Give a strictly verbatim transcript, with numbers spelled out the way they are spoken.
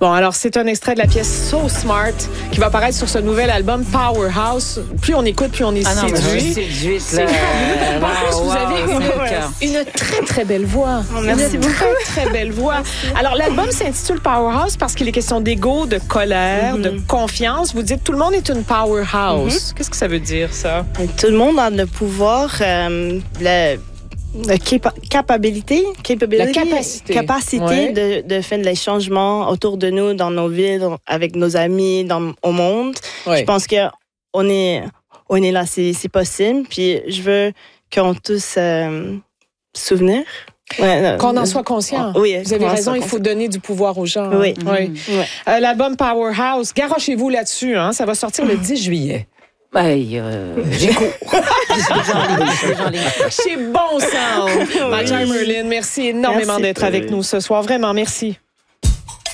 Bon, alors c'est un extrait de la pièce So Smart qui va apparaître sur ce nouvel album Powerhouse. Plus on écoute, plus on est ah non, séduit. Je suis séduite. C'est fabuleux. En plus, vous avez une, une très, très belle voix. Oh, merci une beaucoup. très, très belle voix. Alors, l'album s'intitule Powerhouse parce qu'il est question d'ego, de colère, mm-hmm. de confiance. Vous dites tout le monde est une powerhouse. Mm-hmm. Qu'est-ce que ça veut dire, ça? Tout le monde a le pouvoir, euh, le... La capa- capabilité, capability, la capacité, capacité ouais. de, de faire les changements autour de nous, dans nos villes, avec nos amis, dans, au monde. Ouais. Je pense qu'on est, on est là, c'est, c'est possible. Puis je veux qu'on tous euh, souvenir. Ouais, qu'on en soit conscient. Oui, vous avez raison, il faut donner du pouvoir aux gens. Oui. Hein? oui. Mmh. Ouais. Euh, l'album Powerhouse, garochez-vous là-dessus. Hein? Ça va sortir le dix juillet. Ben, euh, j'ai cours. Chez Bon Sound. Maja Merlin, merci énormément merci. d'être avec nous ce soir. Vraiment, merci.